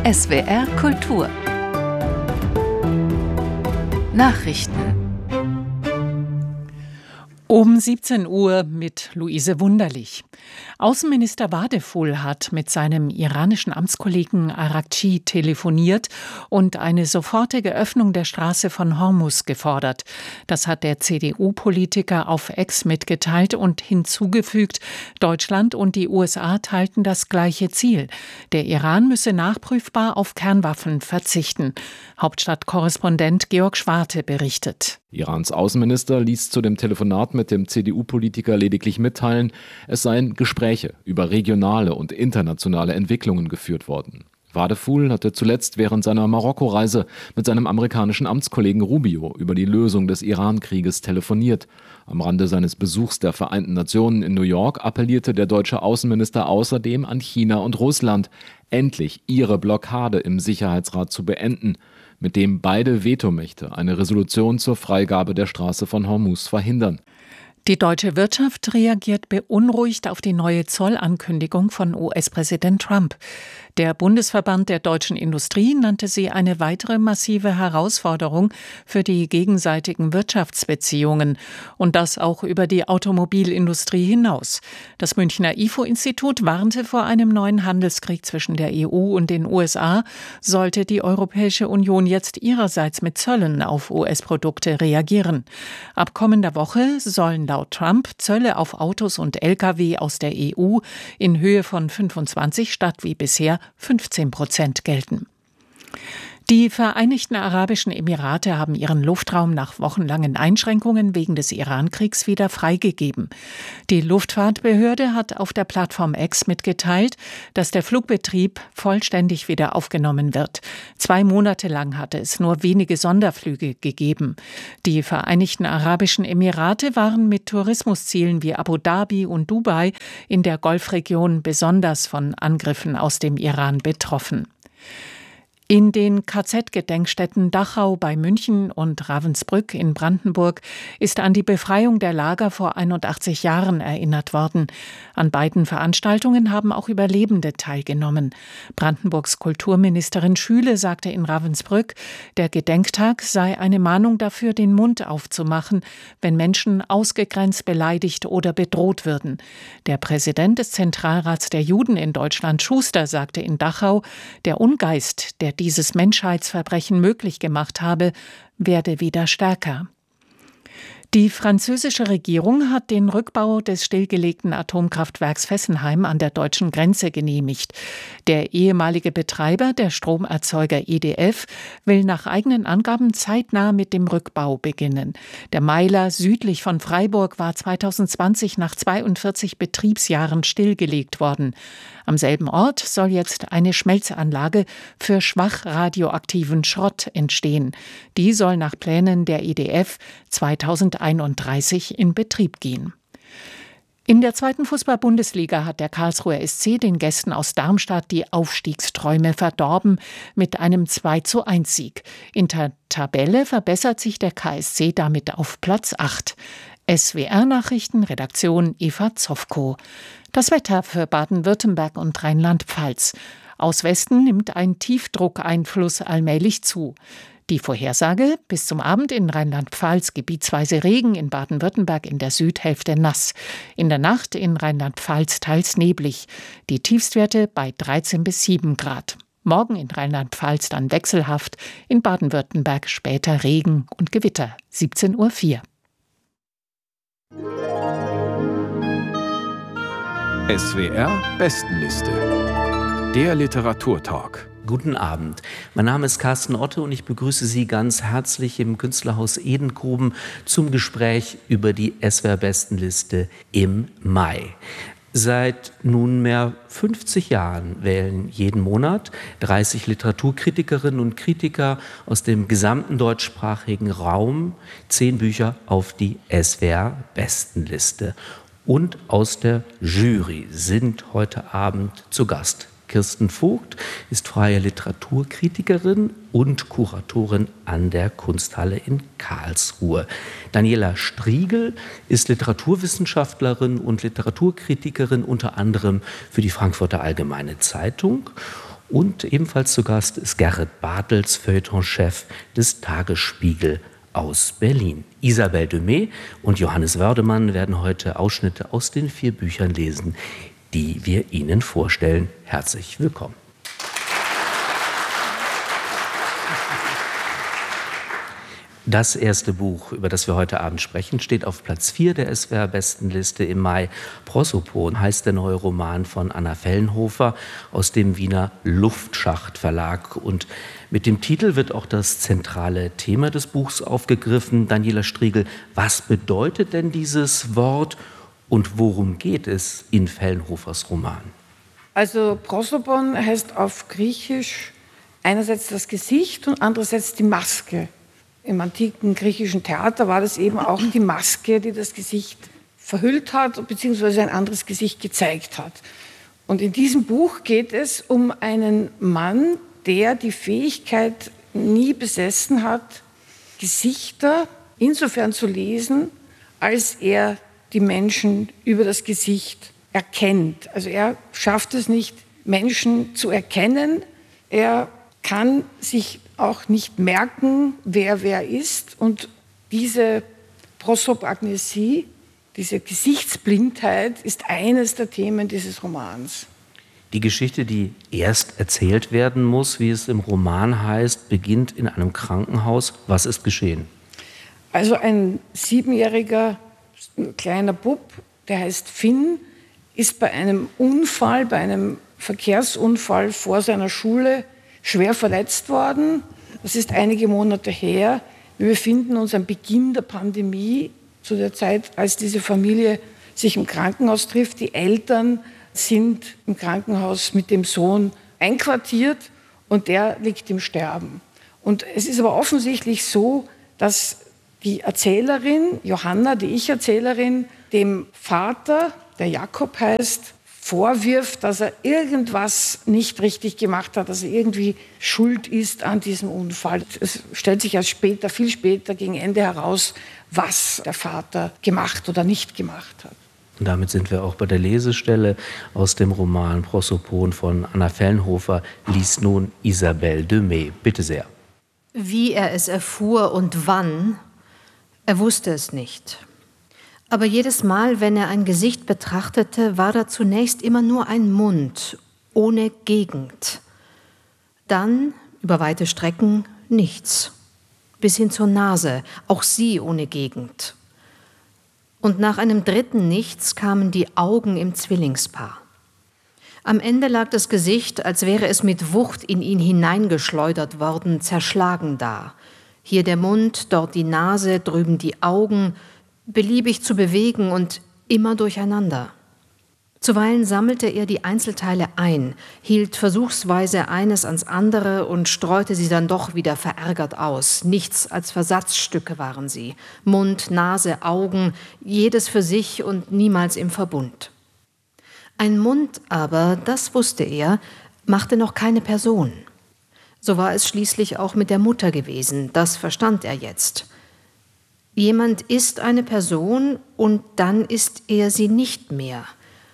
SWR Kultur Nachrichten um 17 Uhr mit Luise Wunderlich. Außenminister Wadeful hat mit seinem iranischen Amtskollegen Araghchi telefoniert und eine sofortige Öffnung der Straße von Hormuz gefordert. Das hat der CDU-Politiker auf X mitgeteilt und hinzugefügt, Deutschland und die USA teilten das gleiche Ziel. Der Iran müsse nachprüfbar auf Kernwaffen verzichten. Hauptstadtkorrespondent Georg Schwarte berichtet. Irans Außenminister ließ zu dem Telefonat mit dem CDU-Politiker lediglich mitteilen, es seien Gespräche über regionale und internationale Entwicklungen geführt worden. Wadeful hatte zuletzt während seiner Marokko-Reise mit seinem amerikanischen Amtskollegen Rubio über die Lösung des Iran-Krieges telefoniert. Am Rande seines Besuchs der Vereinten Nationen in New York appellierte der deutsche Außenminister außerdem an China und Russland, endlich ihre Blockade im Sicherheitsrat zu beenden, mit dem beide Vetomächte eine Resolution zur Freigabe der Straße von Hormuz verhindern. Die deutsche Wirtschaft reagiert beunruhigt auf die neue Zollankündigung von US-Präsident Trump. Der Bundesverband der deutschen Industrie nannte sie eine weitere massive Herausforderung für die gegenseitigen Wirtschaftsbeziehungen und das auch über die Automobilindustrie hinaus. Das Münchner IFO-Institut warnte vor einem neuen Handelskrieg zwischen der EU und den USA, sollte die Europäische Union jetzt ihrerseits mit Zöllen auf US-Produkte reagieren. Ab kommender Woche sollen laut Trump Zölle auf Autos und Lkw aus der EU in Höhe von 25 statt wie bisher 15% gelten. Die Vereinigten Arabischen Emirate haben ihren Luftraum nach wochenlangen Einschränkungen wegen des Iran-Kriegs wieder freigegeben. Die Luftfahrtbehörde hat auf der Plattform X mitgeteilt, dass der Flugbetrieb vollständig wieder aufgenommen wird. 2 Monate lang hatte es nur wenige Sonderflüge gegeben. Die Vereinigten Arabischen Emirate waren mit Tourismuszielen wie Abu Dhabi und Dubai in der Golfregion besonders von Angriffen aus dem Iran betroffen. In den KZ-Gedenkstätten Dachau bei München und Ravensbrück in Brandenburg ist an die Befreiung der Lager vor 81 Jahren erinnert worden. An beiden Veranstaltungen haben auch Überlebende teilgenommen. Brandenburgs Kulturministerin Schüle sagte in Ravensbrück, der Gedenktag sei eine Mahnung dafür, den Mund aufzumachen, wenn Menschen ausgegrenzt, beleidigt oder bedroht würden. Der Präsident des Zentralrats der Juden in Deutschland, Schuster, sagte in Dachau, der Ungeist, der dieses Menschheitsverbrechen möglich gemacht habe, werde wieder stärker. Die französische Regierung hat den Rückbau des stillgelegten Atomkraftwerks Fessenheim an der deutschen Grenze genehmigt. Der ehemalige Betreiber, der Stromerzeuger EDF, will nach eigenen Angaben zeitnah mit dem Rückbau beginnen. Der Meiler südlich von Freiburg war 2020 nach 42 Betriebsjahren stillgelegt worden. Am selben Ort soll jetzt eine Schmelzanlage für schwach radioaktiven Schrott entstehen. Die soll nach Plänen der EDF 2031 in Betrieb gehen. In der 2. Fußball-Bundesliga hat der Karlsruher SC den Gästen aus Darmstadt die Aufstiegsträume verdorben mit einem 2:1-Sieg. In der Tabelle verbessert sich der KSC damit auf Platz 8. SWR-Nachrichten, Redaktion Eva Zofko. Das Wetter für Baden-Württemberg und Rheinland-Pfalz. Aus Westen nimmt ein Tiefdruckeinfluss allmählich zu. Die Vorhersage: bis zum Abend in Rheinland-Pfalz gebietsweise Regen, in Baden-Württemberg in der Südhälfte nass. In der Nacht in Rheinland-Pfalz teils neblig. Die Tiefstwerte bei 13 bis 7 Grad. Morgen in Rheinland-Pfalz dann wechselhaft, in Baden-Württemberg später Regen und Gewitter. 17:04 Uhr. SWR Bestenliste. Der Literaturtalk. Guten Abend. Mein Name ist Carsten Otte und ich begrüße Sie ganz herzlich im Künstlerhaus Edengruben zum Gespräch über die SWR Bestenliste im Mai. Seit nunmehr 50 Jahren wählen jeden Monat 30 Literaturkritikerinnen und Kritiker aus dem gesamten deutschsprachigen Raum 10 Bücher auf die SWR-Bestenliste. Und aus der Jury sind heute Abend zu Gast Kirsten Vogt ist freie Literaturkritikerin und Kuratorin an der Kunsthalle in Karlsruhe. Daniela Striegel ist Literaturwissenschaftlerin und Literaturkritikerin unter anderem für die Frankfurter Allgemeine Zeitung. Und ebenfalls zu Gast ist Gerrit Bartels, Feuilletonchef des Tagesspiegel aus Berlin. Isabelle Demey und Johannes Wördemann werden heute Ausschnitte aus den 4 Büchern lesen, die wir Ihnen vorstellen. Herzlich willkommen. Das erste Buch, über das wir heute Abend sprechen, steht auf Platz 4 der SWR-Bestenliste im Mai. Prosopon heißt der neue Roman von Anna Fellenhofer aus dem Wiener Luftschacht Verlag. Und mit dem Titel wird auch das zentrale Thema des Buchs aufgegriffen. Daniela Striegel, was bedeutet denn dieses Wort und worum geht es in Fellenhofers Roman? Also Prosopon heißt auf Griechisch einerseits das Gesicht und andererseits die Maske. Im antiken griechischen Theater war das eben auch die Maske, die das Gesicht verhüllt hat, beziehungsweise ein anderes Gesicht gezeigt hat. Und in diesem Buch geht es um einen Mann, der die Fähigkeit nie besessen hat, Gesichter insofern zu lesen, als er die Menschen über das Gesicht erkennt. Also er schafft es nicht, Menschen zu erkennen. Er kann sich auch nicht merken, wer ist. Und diese Prosopagnesie, diese Gesichtsblindheit, ist eines der Themen dieses Romans. Die Geschichte, die erst erzählt werden muss, wie es im Roman heißt, beginnt in einem Krankenhaus. Was ist geschehen? Also ein 7-jähriger kleiner Bub, der heißt Finn, ist bei einem Unfall, bei einem Verkehrsunfall vor seiner Schule schwer verletzt worden. Das ist einige Monate her. Wir befinden uns am Beginn der Pandemie, zu der Zeit, als diese Familie sich im Krankenhaus trifft. Die Eltern sind im Krankenhaus mit dem Sohn einquartiert und der liegt im Sterben. Und es ist aber offensichtlich so, dass die Erzählerin, Johanna, die Ich-Erzählerin, dem Vater, der Jakob heißt, vorwirft, dass er irgendwas nicht richtig gemacht hat, dass er irgendwie schuld ist an diesem Unfall. Es stellt sich erst später, viel später, gegen Ende heraus, was der Vater gemacht oder nicht gemacht hat. Und damit sind wir auch bei der Lesestelle aus dem Roman Prosopon von Anna Fellenhofer, liest nun Isabelle Demey. Bitte sehr. Wie er es erfuhr und wann, er wusste es nicht. Aber jedes Mal, wenn er ein Gesicht betrachtete, war da zunächst immer nur ein Mund, ohne Gegend. Dann, über weite Strecken, nichts. Bis hin zur Nase, auch sie ohne Gegend. Und nach einem dritten Nichts kamen die Augen im Zwillingspaar. Am Ende lag das Gesicht, als wäre es mit Wucht in ihn hineingeschleudert worden, zerschlagen da. Hier der Mund, dort die Nase, drüben die Augen, beliebig zu bewegen und immer durcheinander. Zuweilen sammelte er die Einzelteile ein, hielt versuchsweise eines ans andere und streute sie dann doch wieder verärgert aus. Nichts als Versatzstücke waren sie. Mund, Nase, Augen, jedes für sich und niemals im Verbund. Ein Mund aber, das wusste er, machte noch keine Person. So war es schließlich auch mit der Mutter gewesen, das verstand er jetzt. Jemand ist eine Person und dann ist er sie nicht mehr.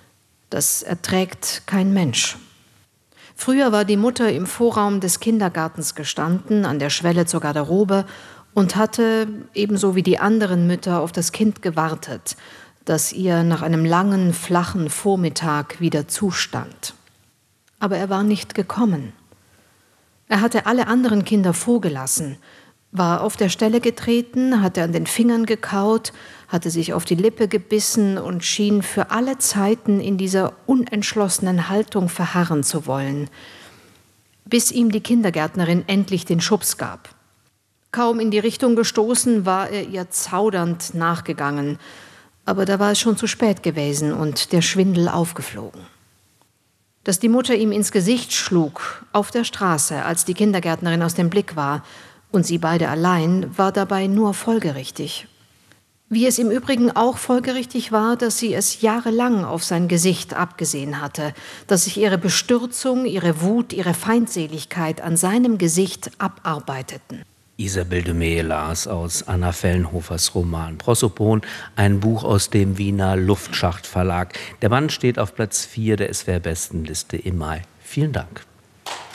Das erträgt kein Mensch. Früher war die Mutter im Vorraum des Kindergartens gestanden, an der Schwelle zur Garderobe und hatte, ebenso wie die anderen Mütter, auf das Kind gewartet, das ihr nach einem langen, flachen Vormittag wieder zustand. Aber er war nicht gekommen. Er hatte alle anderen Kinder vorgelassen, war auf der Stelle getreten, hatte an den Fingern gekaut, hatte sich auf die Lippe gebissen und schien für alle Zeiten in dieser unentschlossenen Haltung verharren zu wollen, bis ihm die Kindergärtnerin endlich den Schubs gab. Kaum in die Richtung gestoßen, war er ihr zaudernd nachgegangen, aber da war es schon zu spät gewesen und der Schwindel aufgeflogen. Dass die Mutter ihm ins Gesicht schlug, auf der Straße, als die Kindergärtnerin aus dem Blick war, und sie beide allein, war dabei nur folgerichtig. Wie es im Übrigen auch folgerichtig war, dass sie es jahrelang auf sein Gesicht abgesehen hatte, dass sich ihre Bestürzung, ihre Wut, ihre Feindseligkeit an seinem Gesicht abarbeiteten. Isabelle Demey las aus Anna Fellenhofers Roman Prosopon, ein Buch aus dem Wiener Luftschacht Verlag. Der Mann steht auf Platz 4 der SWR-Bestenliste im Mai. Vielen Dank.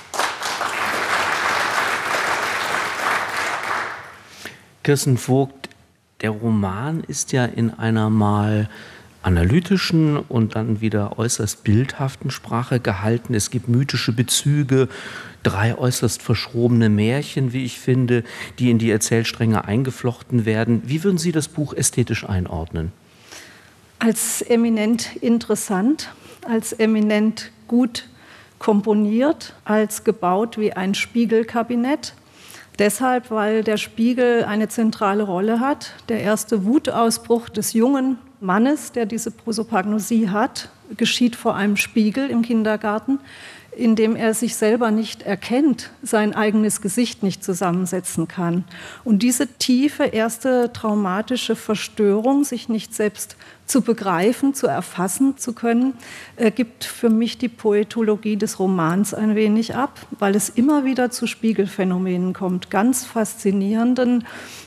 Kirsten Vogt, der Roman ist ja in einer mal analytischen und dann wieder äußerst bildhaften Sprache gehalten. Es gibt mythische Bezüge, 3 äußerst verschrobene Märchen, wie ich finde, die in die Erzählstränge eingeflochten werden. Wie würden Sie das Buch ästhetisch einordnen? Als eminent interessant, als eminent gut komponiert, als gebaut wie ein Spiegelkabinett. Deshalb, weil der Spiegel eine zentrale Rolle hat. Der erste Wutausbruch des jungen Mannes, der diese Prosopagnosie hat, geschieht vor einem Spiegel im Kindergarten, in dem er sich selber nicht erkennt, sein eigenes Gesicht nicht zusammensetzen kann. Und diese tiefe erste traumatische Verstörung, sich nicht selbst zu begreifen, zu erfassen zu können, gibt für mich die Poetologie des Romans ein wenig ab, weil es immer wieder zu Spiegelphänomenen kommt, ganz faszinierenden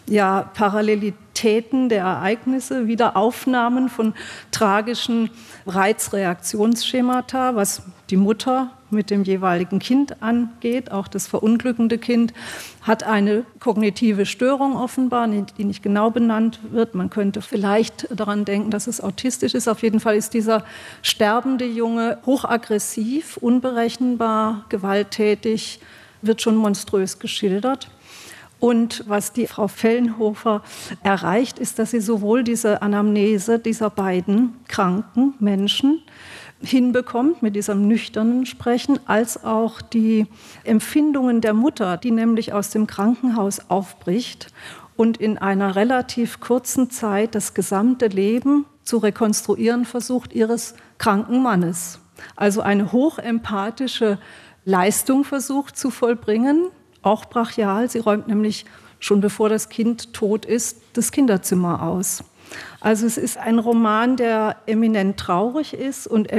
Parallelitäten der Ereignisse, Wiederaufnahmen von tragischen Reizreaktionsschemata, was die Mutter mit dem jeweiligen Kind angeht. Auch das verunglückende Kind hat eine kognitive Störung offenbar, die nicht genau benannt wird. Man könnte vielleicht daran denken, dass es autistisch ist. Auf jeden Fall ist dieser sterbende Junge hochaggressiv, unberechenbar, gewalttätig, wird schon monströs geschildert. Und was die Frau Fellenhofer erreicht, ist, dass sie sowohl diese Anamnese dieser beiden kranken Menschen hinbekommt mit diesem nüchternen Sprechen, als auch die Empfindungen der Mutter, die nämlich aus dem Krankenhaus aufbricht und in einer relativ kurzen Zeit das gesamte Leben zu rekonstruieren versucht ihres kranken Mannes. Also eine hochempathische Leistung versucht zu vollbringen, auch brachial. Sie räumt nämlich schon bevor das Kind tot ist, das Kinderzimmer aus. Also es ist ein Roman, der eminent traurig ist und